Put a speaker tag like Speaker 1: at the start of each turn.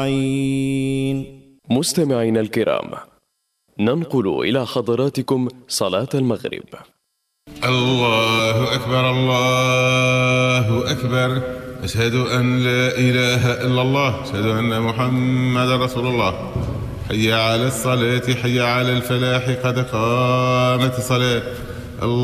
Speaker 1: مستمعينا الكرام، ننقل إلى حضراتكم صلاة المغرب.
Speaker 2: الله أكبر الله أكبر، أشهد أن لا إله إلا الله، أشهد أن محمد رسول الله. حي على الصلاة، حي على الفلاح، قد قامت الصلاة.